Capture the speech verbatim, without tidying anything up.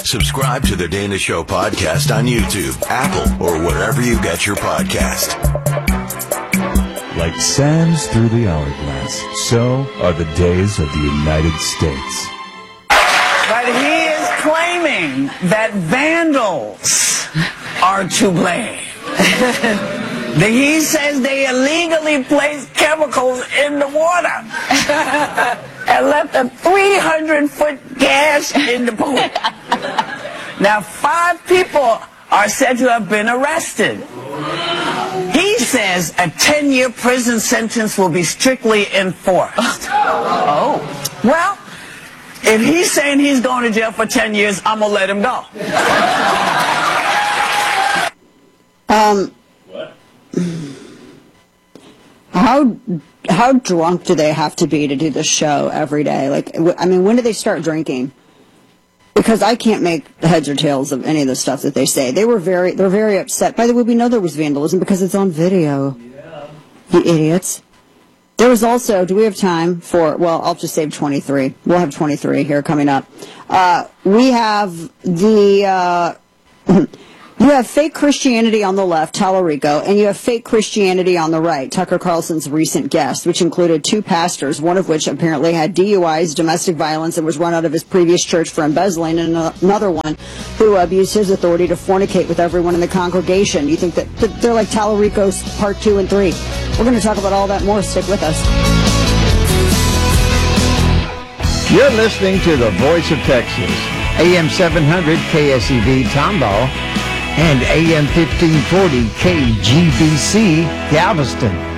Subscribe to the Dana Show podcast on YouTube, Apple, or wherever you get your podcast. Like sands through the hourglass, so are the days of the United States. But he is claiming that vandals are to blame. He says they illegally placed chemicals in the water and left a three hundred foot gash in the pool. Now, five people are said to have been arrested. He says a ten year prison sentence will be strictly enforced. Oh. Well, if he's saying he's going to jail for ten years, I'm going to let him go. Um... How how drunk do they have to be to do the show every day? Like, I mean, when do they start drinking? Because I can't make heads or tails of any of the stuff that they say. They were very they're very upset. By the way, we know there was vandalism because it's on video. Yeah. You idiots. There was also, do we have time for, well, I'll just save twenty-three. We'll have twenty-three here coming up. Uh, we have the... Uh, You have fake Christianity on the left, Tallarico, and you have fake Christianity on the right, Tucker Carlson's recent guest, which included two pastors, one of which apparently had D U Is, domestic violence, and was run out of his previous church for embezzling, and another one who abused his authority to fornicate with everyone in the congregation. You think that they're like Tallarico's part two and three. We're going to talk about all that more. Stick with us. You're listening to the Voice of Texas, A M seven hundred K S E V Tomball, and A M fifteen forty K G B C Galveston.